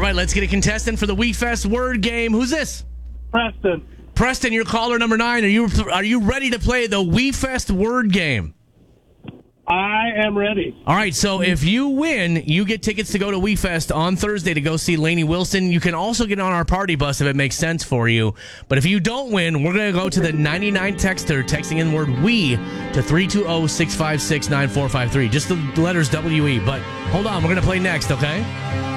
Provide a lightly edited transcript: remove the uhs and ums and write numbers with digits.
right, let's get a contestant for the WeFest word game. Who's this? Preston. Preston, you're caller number 9. Are you ready to play the WeFest word game? I am ready. All right, so if you win, you get tickets to go to WeFest on Thursday to go see Lainey Wilson. You can also get on our party bus if it makes sense for you. But if you don't win, we're going to go to the 99 texter, texting in the word WE to 320-656-9453. Just the letters WE. But hold on, we're going to play next, okay?